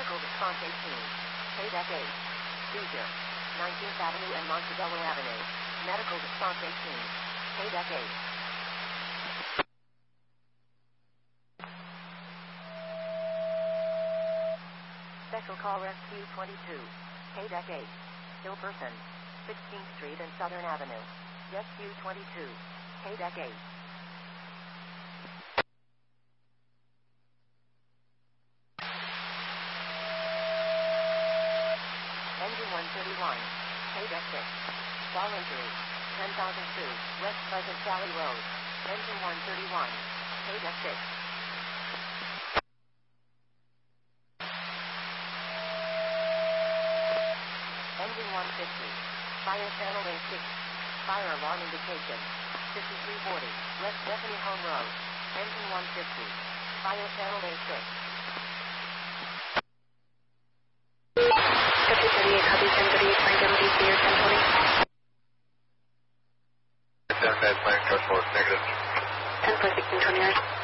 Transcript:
Medical response 18. Payback 8. Seizure. 19th Avenue and Montebello Avenue. Medical response 18. Payback 8. Special call rescue 22. Payback 8. Still person. 16th Street and Southern Avenue. Rescue 22. Payback 8. Engine 131. Payback 6. Fall injury. 10,002. West Pleasant Valley Road. Engine 131. Payback 6. Engine 150. Fire channel A6. Fire alarm indication. 5340. West Bethany Home Road. Engine 150. Fire channel A6. 5038, copy 1038, find MDC or 1020. 10-5, fire truck force, negative. 10-4, 1629.